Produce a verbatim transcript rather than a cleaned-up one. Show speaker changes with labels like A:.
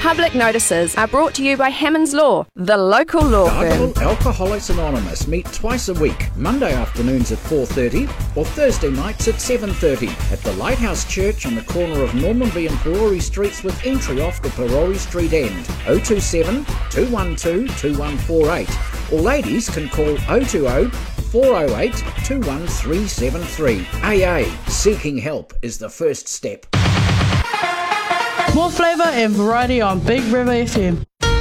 A: public notices are brought to you by Hammond's Law, the local law firm.
B: Dargaville Alcoholics Anonymous meet twice a week, Monday afternoons at four thirty or Thursday nights at seven thirty at the Lighthouse Church on the corner of Normanby and Perori Streets with entry off the Perori Street end. oh two seven, two one two, two one four eight or ladies can call oh two oh, four oh eight, two one three seven three. A A, seeking help is the first step.
C: More flavour and variety on Big River F M.